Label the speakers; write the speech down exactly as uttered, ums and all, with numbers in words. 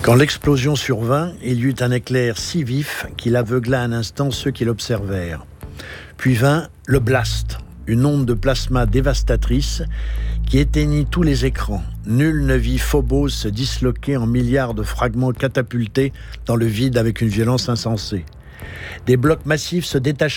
Speaker 1: Quand l'explosion survint, il y eut un éclair si vif qu'il aveugla un instant ceux qui l'observèrent. Puis vint le blast, une onde de plasma dévastatrice qui éteignit tous les écrans. Nul ne vit Phobos se disloquer en milliards de fragments catapultés dans le vide avec une violence insensée. Des blocs massifs se détachèrent